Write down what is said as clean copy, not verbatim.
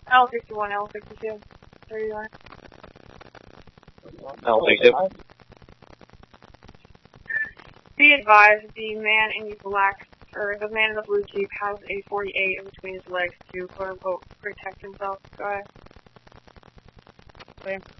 L61, L62. There you are. L62. Be advised, the man in the black, or the man in the blue Jeep has a 48 in between his legs to quote-unquote protect himself. Go ahead.